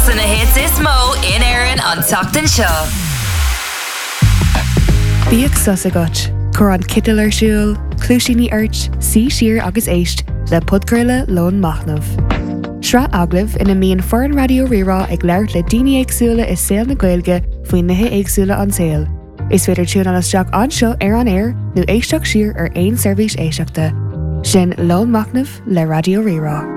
San na hits is mó in Éireann an tachtain seo. Bíodh sus agat, chur an citil ar siúil, clúisíní airt, sí siar agus éist le podcurla Lón Machnamh. Sra aglah ina míon foreign radio rirá ag leirt le daoine éagsúla is saoil na Gaeilge faoin nithe éagsúla an saoil. Is féidir tún an isteach anseo ar an air nó éisteach siar ar aon seirbhís éisteachta. Sin Lón Machnamh le Radio Rirá.